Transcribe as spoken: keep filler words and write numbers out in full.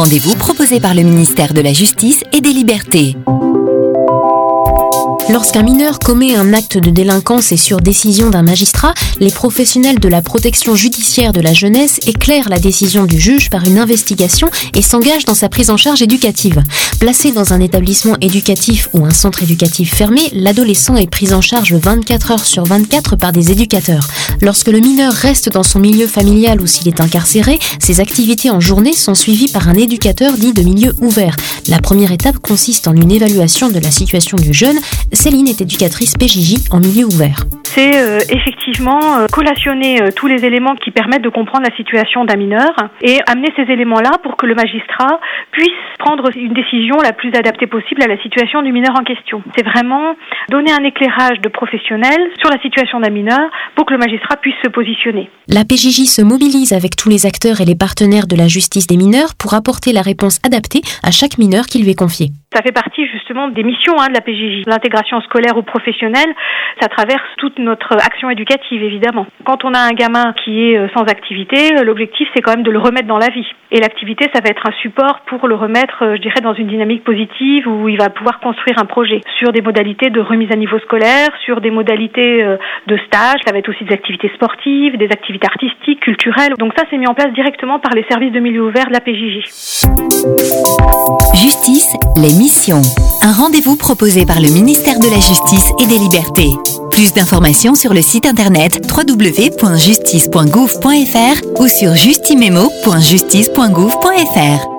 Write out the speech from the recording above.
rendez-vous proposé par le ministère de la Justice et des Libertés. Lorsqu'un mineur commet un acte de délinquance et sur décision d'un magistrat, les professionnels de la protection judiciaire de la jeunesse éclairent la décision du juge par une investigation et s'engagent dans sa prise en charge éducative. Placé dans un établissement éducatif ou un centre éducatif fermé, l'adolescent est pris en charge vingt-quatre heures sur vingt-quatre par des éducateurs. Lorsque le mineur reste dans son milieu familial ou s'il est incarcéré, ses activités en journée sont suivies par un éducateur dit de milieu ouvert. La première étape consiste en une évaluation de la situation du jeune. Céline est éducatrice P J J en milieu ouvert. C'est euh, effectivement euh, collationner euh, tous les éléments qui permettent de comprendre la situation d'un mineur et amener ces éléments-là pour que le magistrat puisse prendre une décision la plus adaptée possible à la situation du mineur en question. C'est vraiment donner un éclairage de professionnel sur la situation d'un mineur pour que le magistrat puisse se positionner. La P J J se mobilise avec tous les acteurs et les partenaires de la justice des mineurs pour apporter la réponse adaptée à chaque mineur qui lui est confié. Ça fait partie justement des missions hein, de la P J J. L'intégration scolaire ou professionnelle, ça traverse toute notre action éducative évidemment. Quand on a un gamin qui est sans activité, l'objectif c'est quand même de le remettre dans la vie. Et l'activité, ça va être un support pour le remettre, je dirais, dans une dynamique positive où il va pouvoir construire un projet sur des modalités de remise à niveau scolaire, sur des modalités de stage. Ça va être aussi des activités sportives, des activités artistiques, culturelles. Donc ça, c'est mis en place directement par les services de milieu ouvert de la P J J. Justice, les missions. Un rendez-vous proposé par le ministère de la Justice et des Libertés. Plus d'informations sur le site internet w w w point justice point gouv point f r ou sur justimemo point justice point gouv point f r.